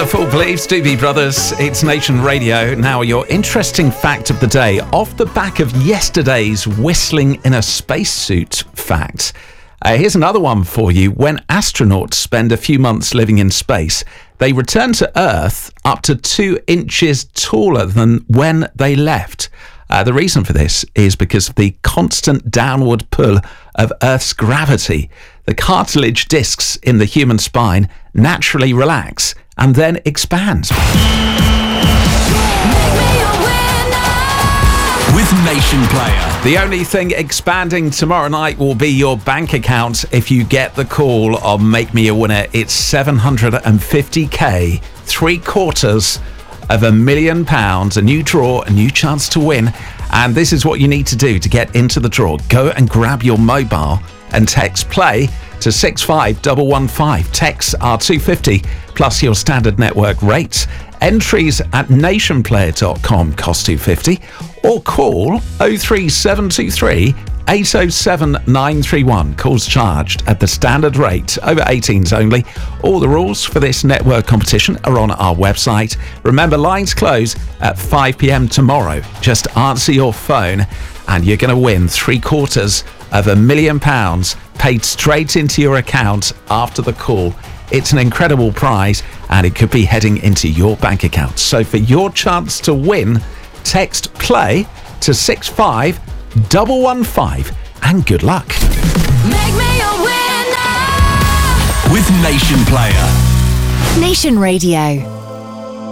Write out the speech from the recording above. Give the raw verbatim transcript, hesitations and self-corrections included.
Fool Believes, Doobie Brothers. It's Nation Radio. Now, your interesting fact of the day, off the back of yesterday's whistling in a spacesuit fact. Uh, here's another one for you. When astronauts spend a few months living in space, they return to Earth up to two inches taller than when they left. Uh, the reason for this is because of the constant downward pull of Earth's gravity. The cartilage discs in the human spine naturally relax and then expand. With Nation Player. The only thing expanding tomorrow night will be your bank account if you get the call on Make Me a Winner. It's seven hundred fifty k, three quarters of a million pounds, a new draw, a new chance to win. And this is what you need to do to get into the draw. Go and grab your mobile and text play to six five one one five. Texts are two fifty plus your standard network rates. Entries at nation player dot com cost two fifty, or call oh three seven two three eight oh seven nine three one. Calls charged at the standard rate. Over eighteens only. All the rules for this network competition are on our website. Remember, lines close at five p.m. tomorrow. Just answer your phone and you're going to win three quarters of a million pounds paid straight into your account after the call. It's an incredible prize and it could be heading into your bank account. So for your chance to win, text play to six five one one five and good luck. Make me a winner with Nation Player. Nation Radio.